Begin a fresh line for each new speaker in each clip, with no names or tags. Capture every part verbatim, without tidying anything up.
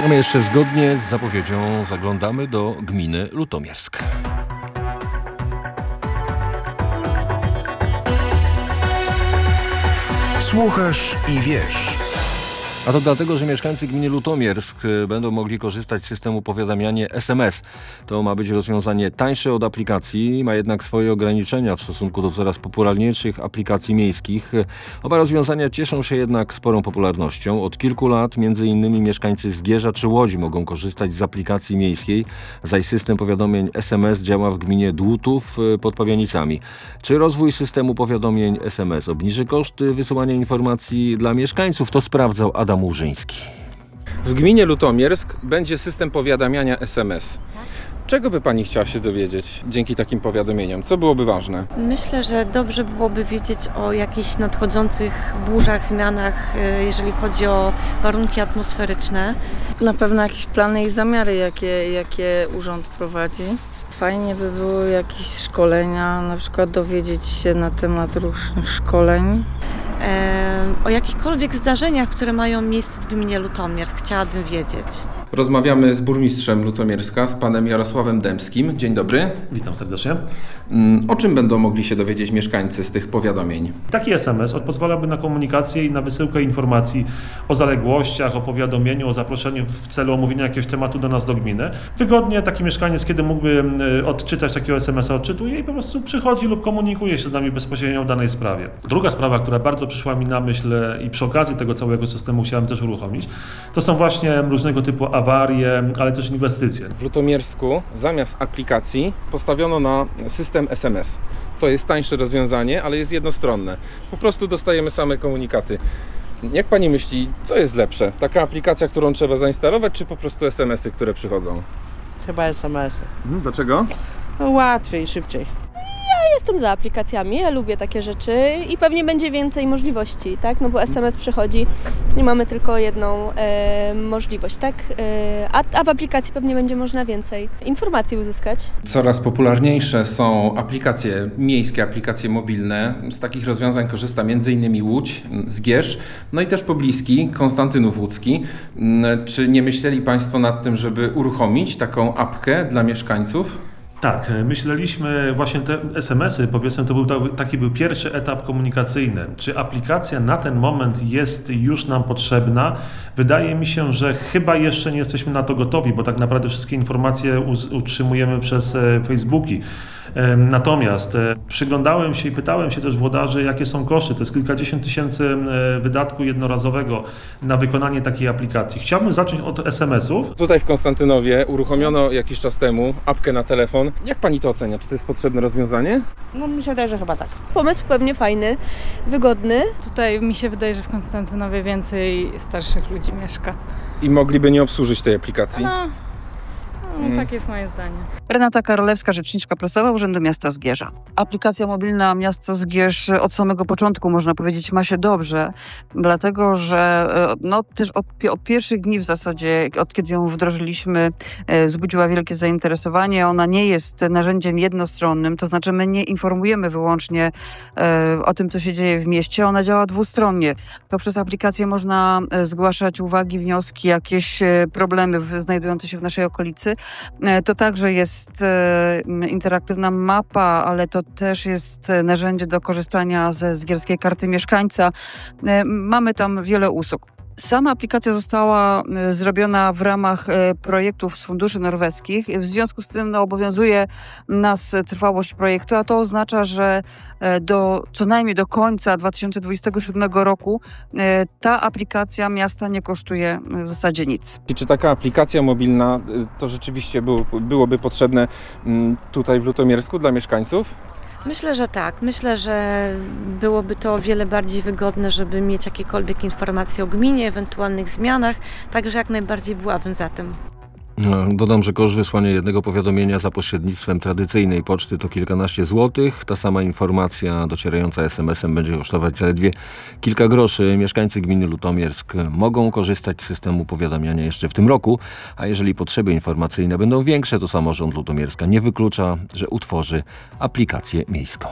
A my jeszcze zgodnie z zapowiedzią zaglądamy do gminy Lutomiersk.
Słuchasz i wiesz.
A to dlatego, że mieszkańcy gminy Lutomiersk będą mogli korzystać z systemu powiadamiania S M S. To ma być rozwiązanie tańsze od aplikacji, ma jednak swoje ograniczenia w stosunku do coraz popularniejszych aplikacji miejskich. Oba rozwiązania cieszą się jednak sporą popularnością. Od kilku lat między innymi mieszkańcy Zgierza czy Łodzi mogą korzystać z aplikacji miejskiej, zaś system powiadomień S M S działa w gminie Dłutów pod Pabianicami. Czy rozwój systemu powiadomień S M S obniży koszty wysyłania informacji dla mieszkańców? To sprawdzał Adam Murzyński.
W gminie Lutomiersk będzie system powiadamiania S M S. Czego by Pani chciała się dowiedzieć dzięki takim powiadomieniom? Co byłoby ważne?
Myślę, że dobrze byłoby wiedzieć o jakichś nadchodzących burzach, zmianach, jeżeli chodzi o warunki atmosferyczne.
Na pewno jakieś plany i zamiary, jakie, jakie urząd prowadzi. Fajnie by było jakieś szkolenia, na przykład dowiedzieć się na temat różnych szkoleń.
E, o jakichkolwiek zdarzeniach, które mają miejsce w gminie Lutomiersk, chciałabym wiedzieć.
Rozmawiamy z burmistrzem Lutomierska, z panem Jarosławem Dębskim. Dzień dobry.
Witam serdecznie.
O czym będą mogli się dowiedzieć mieszkańcy z tych powiadomień?
Taki S M S pozwalałby na komunikację i na wysyłkę informacji o zaległościach, o powiadomieniu, o zaproszeniu w celu omówienia jakiegoś tematu do nas do gminy. Wygodnie taki mieszkaniec, kiedy mógłby odczytać takiego S M S-a, odczytuje i po prostu przychodzi lub komunikuje się z nami bezpośrednio o danej sprawie. Druga sprawa, która bardzo przyszła mi na myśl i przy okazji tego całego systemu chciałem też uruchomić, to są właśnie różnego typu awarie, ale też inwestycje.
W Lutomiersku zamiast aplikacji postawiono na system S M S. To jest tańsze rozwiązanie, ale jest jednostronne. Po prostu dostajemy same komunikaty. Jak Pani myśli, co jest lepsze? Taka aplikacja, którą trzeba zainstalować, czy po prostu S M S-y, które przychodzą?
Chyba S M S-y.
Hmm, dlaczego?
No, łatwiej, szybciej.
Jestem za aplikacjami, ja lubię takie rzeczy i pewnie będzie więcej możliwości, tak? No bo S M S przychodzi i mamy tylko jedną e, możliwość, tak? E, a, a w aplikacji pewnie będzie można więcej informacji uzyskać.
Coraz popularniejsze są aplikacje miejskie, aplikacje mobilne. Z takich rozwiązań korzysta m.in. Łódź, Zgierz, no i też pobliski Konstantynów Łódzki. Czy nie myśleli Państwo nad tym, żeby uruchomić taką apkę dla mieszkańców?
Tak, myśleliśmy właśnie te S M S-y, powiedzmy, to był taki był pierwszy etap komunikacyjny. Czy aplikacja na ten moment jest już nam potrzebna? Wydaje mi się, że chyba jeszcze nie jesteśmy na to gotowi, bo tak naprawdę wszystkie informacje utrzymujemy przez Facebooki. Natomiast przyglądałem się i pytałem się też włodarzy, jakie są koszty. To jest kilkadziesiąt tysięcy wydatku jednorazowego na wykonanie takiej aplikacji. Chciałbym zacząć od S M S-ów.
Tutaj w Konstantynowie uruchomiono jakiś czas temu apkę na telefon. Jak Pani to ocenia? Czy to jest potrzebne rozwiązanie?
No mi się wydaje, że chyba tak.
Pomysł pewnie fajny, wygodny.
Tutaj mi się wydaje, że w Konstantynowie więcej starszych ludzi mieszka.
I mogliby nie obsłużyć tej aplikacji?
No. No, tak jest moje zdanie.
Renata Karolewska, rzeczniczka prasowa Urzędu Miasta Zgierza. Aplikacja mobilna Miasto Zgierz od samego początku, można powiedzieć, ma się dobrze, dlatego że no, też od, od pierwszych dni w zasadzie, od kiedy ją wdrożyliśmy, wzbudziła wielkie zainteresowanie. Ona nie jest narzędziem jednostronnym, to znaczy my nie informujemy wyłącznie o tym, co się dzieje w mieście. Ona działa dwustronnie. Poprzez aplikację można zgłaszać uwagi, wnioski, jakieś problemy znajdujące się w naszej okolicy. To także jest interaktywna mapa, ale to też jest narzędzie do korzystania ze Zgierskiej Karty Mieszkańca. Mamy tam wiele usług. Sama aplikacja została zrobiona w ramach projektów z funduszy norweskich. W związku z tym no, obowiązuje nas trwałość projektu, a to oznacza, że do, co najmniej do końca dwa tysiące dwudziestego siódmego roku ta aplikacja miasta nie kosztuje w zasadzie nic.
I czy taka aplikacja mobilna to rzeczywiście było, byłoby potrzebne tutaj w Lutomiersku dla mieszkańców?
Myślę, że tak. Myślę, że byłoby to o wiele bardziej wygodne, żeby mieć jakiekolwiek informacje o gminie, ewentualnych zmianach, także jak najbardziej byłabym za tym.
Dodam, że koszt wysłania jednego powiadomienia za pośrednictwem tradycyjnej poczty to kilkanaście złotych. Ta sama informacja docierająca es em esem będzie kosztować zaledwie kilka groszy. Mieszkańcy gminy Lutomiersk mogą korzystać z systemu powiadamiania jeszcze w tym roku, a jeżeli potrzeby informacyjne będą większe, to samorząd Lutomierska nie wyklucza, że utworzy aplikację miejską.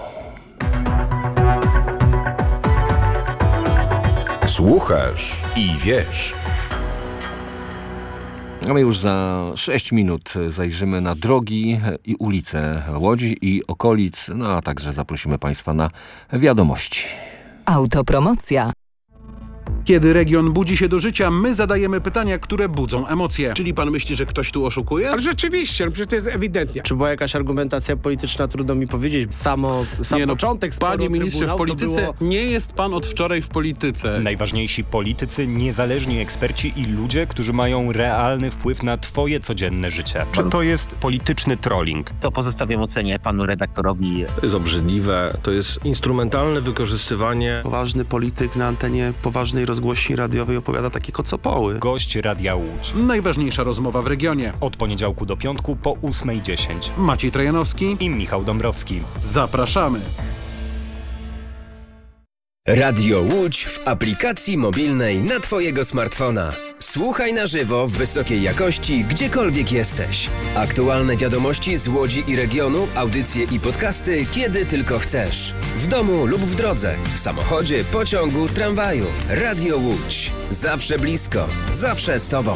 Słuchasz i wiesz.
A my już za sześć minut zajrzymy na drogi i ulice Łodzi i okolic, no a także zaprosimy Państwa na wiadomości.
Autopromocja.
Kiedy region budzi się do życia, my zadajemy pytania, które budzą emocje.
Czyli pan myśli, że ktoś tu oszukuje?
Ale rzeczywiście, no przecież to jest ewidentnie.
Czy była jakaś argumentacja polityczna, trudno mi powiedzieć. Samo, sam
Nie no,
początek sporu
Panie ministrze, w polityce
było...
nie jest pan od wczoraj w polityce.
Najważniejsi politycy, niezależni eksperci i ludzie, którzy mają realny wpływ na twoje codzienne życie. Czy to jest polityczny trolling?
To pozostawiam ocenie panu redaktorowi.
To jest obrzydliwe, to jest instrumentalne wykorzystywanie.
Poważny polityk na antenie poważnej rozgłośni radiowej opowiada takie kocopoły.
Gość Radia Łódź.
Najważniejsza rozmowa w regionie.
Od poniedziałku do piątku po ósmej dziesięć.
Maciej Trojanowski
i Michał Dąbrowski.
Zapraszamy.
Radio Łódź w aplikacji mobilnej na twojego smartfona. Słuchaj na żywo w wysokiej jakości, gdziekolwiek jesteś. Aktualne wiadomości z Łodzi i regionu, audycje i podcasty, kiedy tylko chcesz. W domu lub w drodze, w samochodzie, pociągu, tramwaju. Radio Łódź. Zawsze blisko, zawsze z tobą.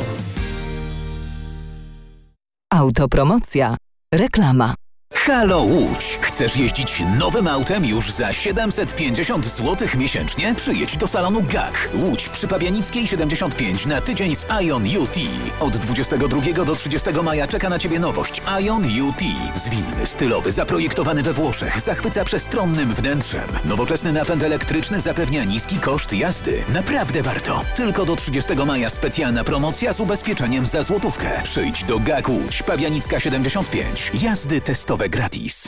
Autopromocja. Reklama.
Halo Łódź! Chcesz jeździć nowym autem już za siedemset pięćdziesiąt złotych miesięcznie? Przyjedź do salonu G A K. Łódź przy Pabianickiej siedemdziesiąt pięć na tydzień z Ion U T. Od dwudziestego drugiego do trzydziestego maja czeka na Ciebie nowość Ion U T. Zwinny, stylowy, zaprojektowany we Włoszech, zachwyca przestronnym wnętrzem. Nowoczesny napęd elektryczny zapewnia niski koszt jazdy. Naprawdę warto. Tylko do trzydziestego maja specjalna promocja z ubezpieczeniem za złotówkę. Przyjdź do G A K Łódź, Pabianicka siedemdziesiąt pięć. Jazdy testowe gratis.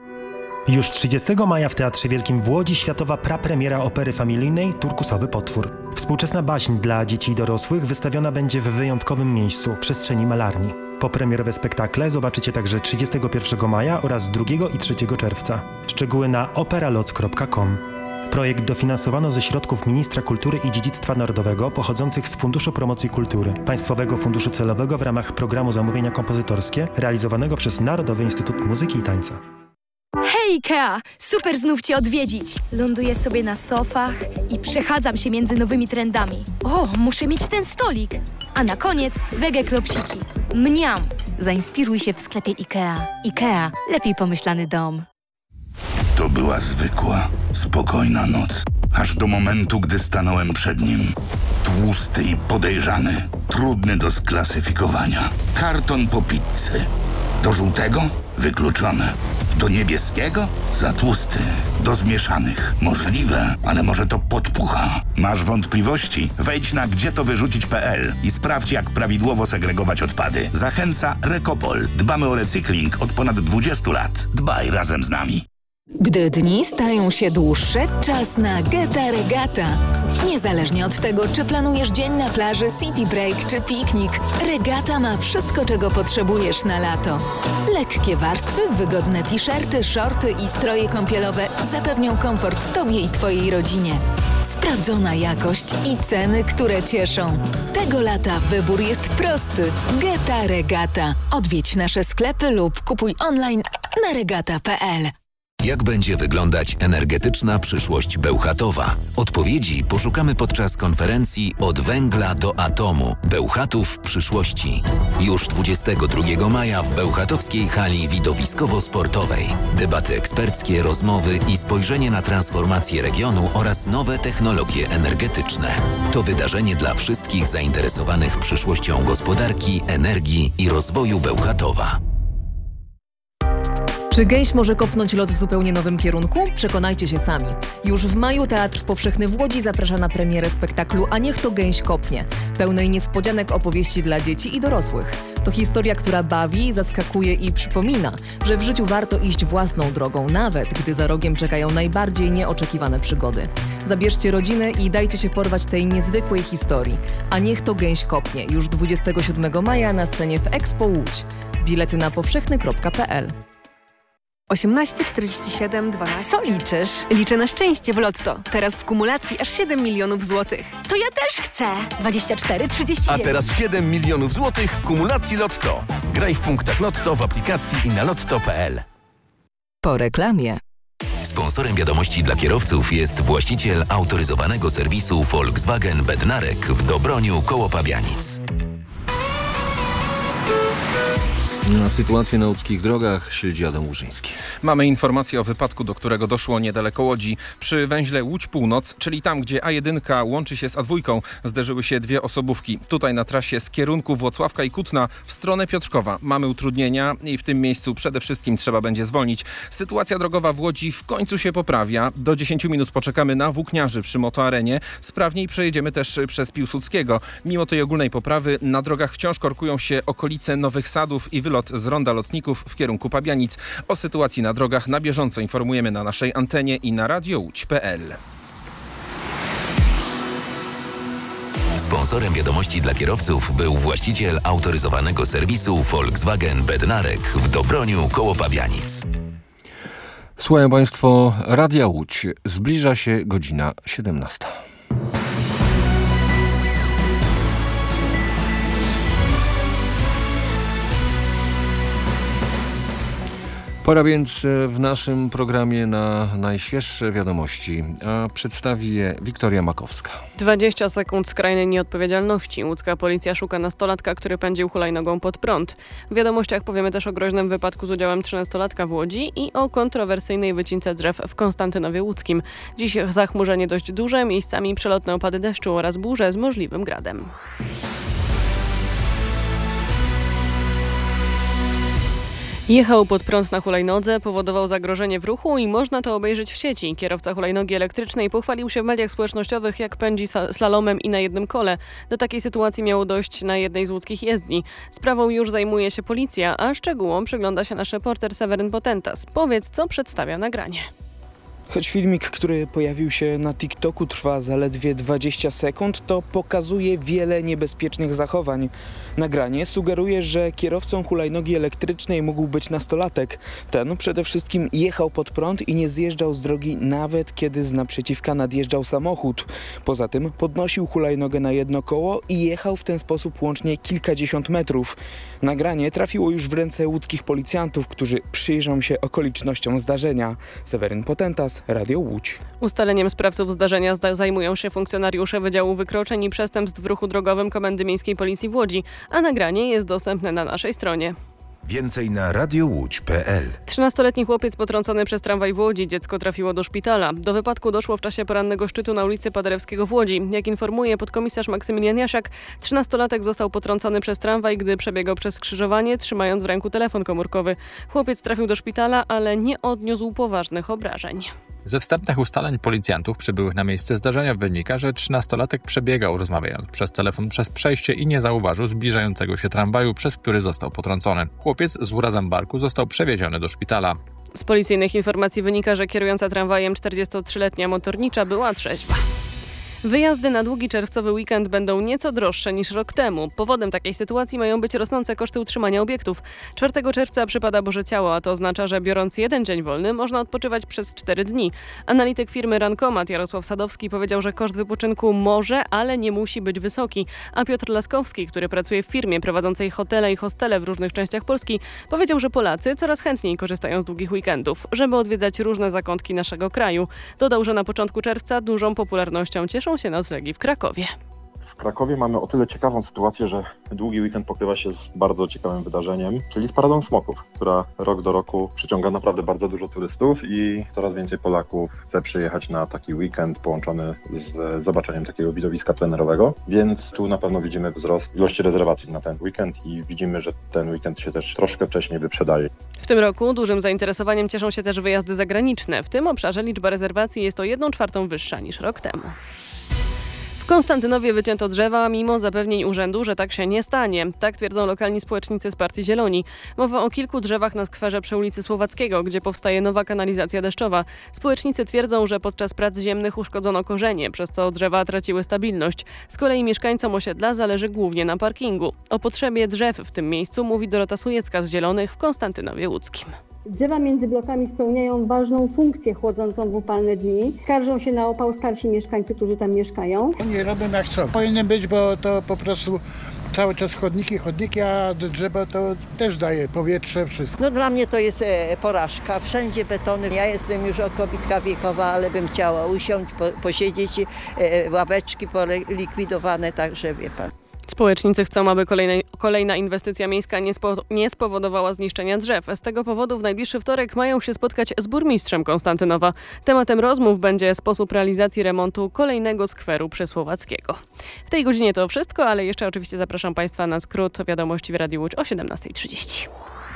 Już trzydziestego maja w Teatrze Wielkim w Łodzi światowa prapremiera opery familijnej Turkusowy potwór. Współczesna baśń dla dzieci i dorosłych wystawiona będzie w wyjątkowym miejscu, przestrzeni Malarni. Popremierowe spektakle zobaczycie także trzydziestego pierwszego maja oraz drugiego i trzeciego czerwca. Szczegóły na operaloc kropka com. Projekt dofinansowano ze środków Ministra Kultury i Dziedzictwa Narodowego pochodzących z Funduszu Promocji Kultury, Państwowego Funduszu Celowego w ramach programu Zamówienia Kompozytorskie realizowanego przez Narodowy Instytut Muzyki i Tańca.
Hej Ikea! Super znów Cię odwiedzić. Ląduję sobie na sofach i przechadzam się między nowymi trendami. O, muszę mieć ten stolik. A na koniec wege klopsiki. Mniam!
Zainspiruj się w sklepie Ikea. Ikea. Lepiej pomyślany dom.
To była zwykła, spokojna noc. Aż do momentu, gdy stanąłem przed nim. Tłusty i podejrzany. Trudny do sklasyfikowania. Karton po pizzy. Do żółtego? Wykluczone. Do niebieskiego? Za tłusty. Do zmieszanych? Możliwe, ale może to podpucha. Masz wątpliwości? Wejdź na gdzie to wyrzucić kropka p l i sprawdź, jak prawidłowo segregować odpady. Zachęca Rekopol. Dbamy o recykling od ponad dwudziestu lat. Dbaj razem z nami.
Gdy dni stają się dłuższe, czas na Geta Regata. Niezależnie od tego, czy planujesz dzień na plaży, city break czy piknik, Regata ma wszystko, czego potrzebujesz na lato. Lekkie warstwy, wygodne t-shirty, shorty i stroje kąpielowe zapewnią komfort Tobie i Twojej rodzinie. Sprawdzona jakość i ceny, które cieszą. Tego lata wybór jest prosty. Geta Regata. Odwiedź nasze sklepy lub kupuj online na regata kropka p l.
Jak będzie wyglądać energetyczna przyszłość Bełchatowa? Odpowiedzi poszukamy podczas konferencji Od węgla do atomu. Bełchatów przyszłości. Już dwudziestego drugiego maja w bełchatowskiej hali widowiskowo-sportowej. Debaty eksperckie, rozmowy i spojrzenie na transformację regionu oraz nowe technologie energetyczne. To wydarzenie dla wszystkich zainteresowanych przyszłością gospodarki, energii i rozwoju Bełchatowa.
Czy gęś może kopnąć los w zupełnie nowym kierunku? Przekonajcie się sami. Już w maju Teatr Powszechny w Łodzi zaprasza na premierę spektaklu A niech to gęś kopnie, pełnej niespodzianek opowieści dla dzieci i dorosłych. To historia, która bawi, zaskakuje i przypomina, że w życiu warto iść własną drogą, nawet gdy za rogiem czekają najbardziej nieoczekiwane przygody. Zabierzcie rodzinę i dajcie się porwać tej niezwykłej historii. A niech to gęś kopnie, już dwudziestego siódmego maja na scenie w Expo Łódź. Bilety na powszechny kropka p l.
osiemnaście czterdzieści siedem dwanaście. Co liczysz? Liczę na szczęście w Lotto. Teraz w kumulacji aż siedem milionów złotych.
To ja też chcę. dwadzieścia cztery trzydzieści dziewięć.
A teraz siedem milionów złotych w kumulacji Lotto. Graj w punktach Lotto w aplikacji i na lotto kropka p l.
Po reklamie.
Sponsorem wiadomości dla kierowców jest właściciel autoryzowanego serwisu Volkswagen Bednarek w Dobroniu koło Pabianic.
Na sytuację na łódzkich drogach śledzi Adam Łużyński.
Mamy informację o wypadku, do którego doszło niedaleko Łodzi. Przy węźle Łódź Północ, czyli tam, gdzie A jeden łączy się z A dwa, zderzyły się dwie osobówki. Tutaj na trasie z kierunku Włocławka i Kutna w stronę Piotrkowa mamy utrudnienia i w tym miejscu przede wszystkim trzeba będzie zwolnić. Sytuacja drogowa w Łodzi w końcu się poprawia. Do dziesięciu minut poczekamy na włókniarzy przy Motoarenie. Sprawniej przejedziemy też przez Piłsudskiego. Mimo tej ogólnej poprawy na drogach wciąż korkują się okolice Nowych Sadów i wylot z ronda Lotników w kierunku Pabianic. O sytuacji na drogach na bieżąco informujemy na naszej antenie i na radio łódź kropka pe el.
Sponsorem wiadomości dla kierowców był właściciel autoryzowanego serwisu Volkswagen Bednarek w Dobroniu koło Pabianic.
Słuchają Państwo Radia Łódź. Zbliża się godzina siedemnasta. Pora więc w naszym programie na najświeższe wiadomości, a przedstawi je Wiktoria Makowska.
dwadzieścia sekund skrajnej nieodpowiedzialności. Łódzka policja szuka nastolatka, który pędził hulajnogą pod prąd. W wiadomościach powiemy też o groźnym wypadku z udziałem trzynastolatka w Łodzi i o kontrowersyjnej wycince drzew w Konstantynowie Łódzkim. Dziś zachmurzenie dość duże, miejscami przelotne opady deszczu oraz burze z możliwym gradem. Jechał pod prąd na hulajnodze, powodował zagrożenie w ruchu i można to obejrzeć w sieci. Kierowca hulajnogi elektrycznej pochwalił się w mediach społecznościowych, jak pędzi slalomem i na jednym kole. Do takiej sytuacji miało dojść na jednej z łódzkich jezdni. Sprawą już zajmuje się policja, a szczegółom przygląda się nasz reporter Seweryn Potentas. Powiedz, co przedstawia nagranie.
Choć filmik, który pojawił się na TikToku, trwa zaledwie dwadzieścia sekund, to pokazuje wiele niebezpiecznych zachowań. Nagranie sugeruje, że kierowcą hulajnogi elektrycznej mógł być nastolatek. Ten przede wszystkim jechał pod prąd i nie zjeżdżał z drogi, nawet kiedy z naprzeciwka nadjeżdżał samochód. Poza tym podnosił hulajnogę na jedno koło i jechał w ten sposób łącznie kilkadziesiąt metrów. Nagranie trafiło już w ręce łódzkich policjantów, którzy przyjrzą się okolicznościom zdarzenia. Seweryn Potentas, Radio Łódź.
Ustaleniem sprawców zdarzenia zajmują się funkcjonariusze Wydziału Wykroczeń i Przestępstw w Ruchu Drogowym Komendy Miejskiej Policji w Łodzi, a nagranie jest dostępne na naszej stronie.
Więcej na radio łódź kropka pe el.
trzynastoletni chłopiec potrącony przez tramwaj w Łodzi. Dziecko trafiło do szpitala. Do wypadku doszło w czasie porannego szczytu na ulicy Paderewskiego w Łodzi. Jak informuje podkomisarz Maksymilian Jasiak, trzynastolatek został potrącony przez tramwaj, gdy przebiegał przez skrzyżowanie, trzymając w ręku telefon komórkowy. Chłopiec trafił do szpitala, ale nie odniósł poważnych obrażeń.
Ze wstępnych ustaleń policjantów przybyłych na miejsce zdarzenia wynika, że trzynastolatek przebiegał, rozmawiając przez telefon przez przejście i nie zauważył zbliżającego się tramwaju, przez który został potrącony. Chłopiec z urazem barku został przewieziony do szpitala.
Z policyjnych informacji wynika, że kierująca tramwajem czterdziestotrzyletnia motornicza była trzeźwa. Wyjazdy na długi czerwcowy weekend będą nieco droższe niż rok temu. Powodem takiej sytuacji mają być rosnące koszty utrzymania obiektów. czwartego czerwca przypada Boże Ciało, a to oznacza, że biorąc jeden dzień wolny można odpoczywać przez cztery dni. Analityk firmy Rankomat Jarosław Sadowski powiedział, że koszt wypoczynku może, ale nie musi być wysoki. A Piotr Laskowski, który pracuje w firmie prowadzącej hotele i hostele w różnych częściach Polski, powiedział, że Polacy coraz chętniej korzystają z długich weekendów, żeby odwiedzać różne zakątki naszego kraju. Dodał, że na początku czerwca dużą popularnością cieszą się noclegi w Krakowie.
W Krakowie mamy o tyle ciekawą sytuację, że długi weekend pokrywa się z bardzo ciekawym wydarzeniem, czyli z Paradą Smoków, która rok do roku przyciąga naprawdę bardzo dużo turystów i coraz więcej Polaków chce przyjechać na taki weekend połączony z zobaczeniem takiego widowiska plenerowego, więc tu na pewno widzimy wzrost ilości rezerwacji na ten weekend i widzimy, że ten weekend się też troszkę wcześniej wyprzedaje.
W tym roku dużym zainteresowaniem cieszą się też wyjazdy zagraniczne. W tym obszarze liczba rezerwacji jest o jedną czwartą wyższa niż rok temu. W Konstantynowie wycięto drzewa, mimo zapewnień urzędu, że tak się nie stanie. Tak twierdzą lokalni społecznicy z Partii Zieloni. Mowa o kilku drzewach na skwerze przy ulicy Słowackiego, gdzie powstaje nowa kanalizacja deszczowa. Społecznicy twierdzą, że podczas prac ziemnych uszkodzono korzenie, przez co drzewa traciły stabilność. Z kolei mieszkańcom osiedla zależy głównie na parkingu. O potrzebie drzew w tym miejscu mówi Dorota Sujecka z Zielonych w Konstantynowie Łódzkim.
Drzewa między blokami spełniają ważną funkcję chłodzącą w upalne dni. Skarżą się na opał starsi mieszkańcy, którzy tam mieszkają.
Nie robią jak co. Powinien być, bo to po prostu cały czas chodniki, chodniki, a drzewo to też daje powietrze, wszystko.
No dla mnie to jest e, porażka. Wszędzie betony. Ja jestem już kobitka wiekowa, ale bym chciała usiąść, po, posiedzieć, e, ławeczki polikwidowane, także wie pan.
Społecznicy chcą, aby kolejnej, kolejna inwestycja miejska nie, spo, nie spowodowała zniszczenia drzew. Z tego powodu w najbliższy wtorek mają się spotkać z burmistrzem Konstantynowa. Tematem rozmów będzie sposób realizacji remontu kolejnego skweru przy Słowackiego. W tej godzinie to wszystko, ale jeszcze oczywiście zapraszam Państwa na skrót wiadomości w Radiu Łódź o siedemnasta trzydzieści.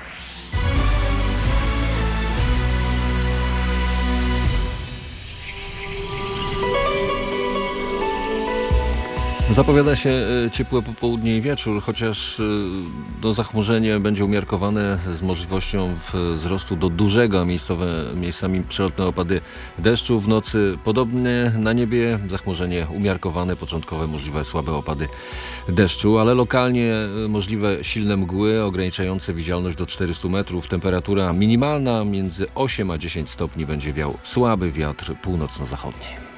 Zapowiada się ciepłe popołudnie i wieczór, chociaż no, zachmurzenie będzie umiarkowane z możliwością wzrostu do dużego, a miejscowe, miejscami przelotne opady deszczu. W nocy podobnie na niebie, zachmurzenie umiarkowane, początkowe możliwe słabe opady deszczu, ale lokalnie możliwe silne mgły ograniczające widzialność do czterystu metrów. Temperatura minimalna między osiem a dziesięć stopni, będzie wiał słaby wiatr północno-zachodni.